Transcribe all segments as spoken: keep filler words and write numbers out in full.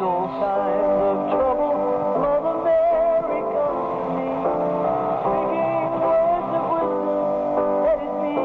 no signs of trouble. Mother Mary comes to me, speaking words of wisdom, let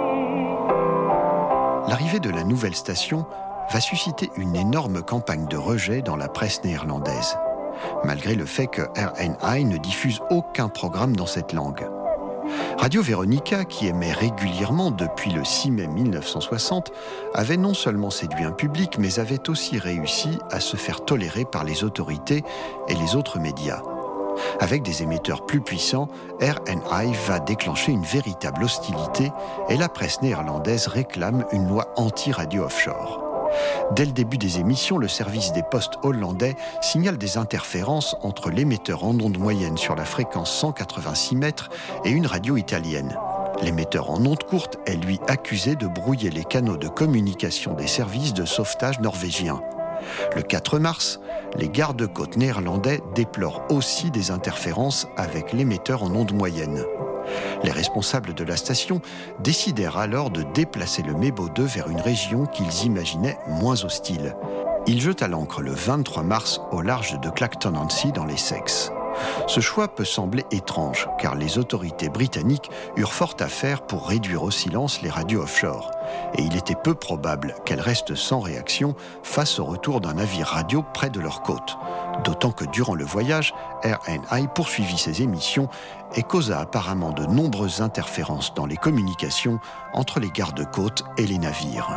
it be. L'arrivée de la nouvelle station va susciter une énorme campagne de rejet dans la presse néerlandaise, malgré le fait que R N I ne diffuse aucun programme dans cette langue. Radio Veronica, qui émet régulièrement depuis le six mai mille neuf cent soixante, avait non seulement séduit un public, mais avait aussi réussi à se faire tolérer par les autorités et les autres médias. Avec des émetteurs plus puissants, R N I va déclencher une véritable hostilité et la presse néerlandaise réclame une loi anti-radio offshore. Dès le début des émissions, le service des postes hollandais signale des interférences entre l'émetteur en ondes moyennes sur la fréquence cent quatre-vingt-six mètres et une radio italienne. L'émetteur en ondes courtes est lui accusé de brouiller les canaux de communication des services de sauvetage norvégiens. Le quatre mars, les gardes-côtes néerlandais déplorent aussi des interférences avec l'émetteur en ondes moyennes. Les responsables de la station décidèrent alors de déplacer le Mebo deux vers une région qu'ils imaginaient moins hostile. Ils jettent à l'ancre le vingt-trois mars au large de Clacton-on-Sea dans l'Essex. Ce choix peut sembler étrange, car les autorités britanniques eurent fort à faire pour réduire au silence les radios offshore, et il était peu probable qu'elles restent sans réaction face au retour d'un navire radio près de leur côte. D'autant que durant le voyage, R N I poursuivit ses émissions et causa apparemment de nombreuses interférences dans les communications entre les gardes-côtes et les navires.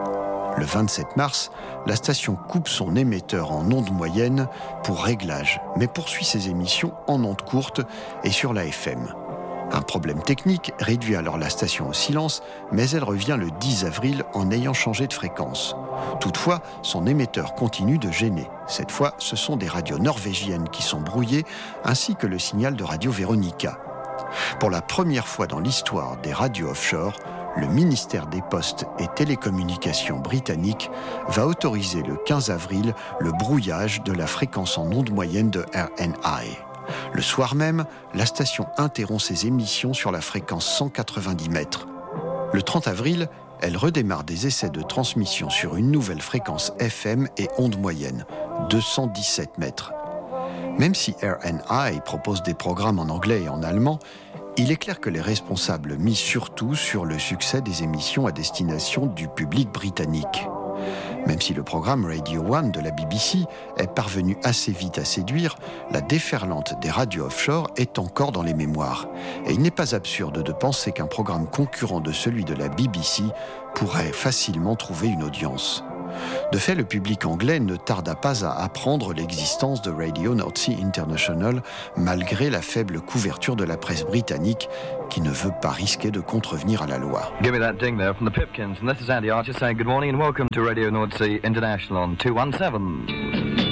Le vingt-sept mars, la station coupe son émetteur en ondes moyennes pour réglage, mais poursuit ses émissions en ondes courtes et sur la F M. Un problème technique réduit alors la station au silence, mais elle revient le dix avril en ayant changé de fréquence. Toutefois, son émetteur continue de gêner. Cette fois, ce sont des radios norvégiennes qui sont brouillées, ainsi que le signal de Radio Veronica. Pour la première fois dans l'histoire des radios offshore, le ministère des Postes et Télécommunications britannique va autoriser le quinze avril le brouillage de la fréquence en ondes moyennes de R N I. Le soir même, la station interrompt ses émissions sur la fréquence cent quatre-vingt-dix mètres. Le trente avril, elle redémarre des essais de transmission sur une nouvelle fréquence F M et ondes moyennes, deux cent dix-sept mètres. Même si R N I propose des programmes en anglais et en allemand, il est clair que les responsables misent surtout sur le succès des émissions à destination du public britannique. Même si le programme Radio un de la B B C est parvenu assez vite à séduire, la déferlante des radios offshore est encore dans les mémoires. Et il n'est pas absurde de penser qu'un programme concurrent de celui de la B B C pourrait facilement trouver une audience. De fait, le public anglais ne tarda pas à apprendre l'existence de Radio North Sea International, malgré la faible couverture de la presse britannique, qui ne veut pas risquer de contrevenir à la loi. Give me that ding there from the Pipkins, and this is Andy Archer saying good morning and welcome to Radio North Sea International on two one seven.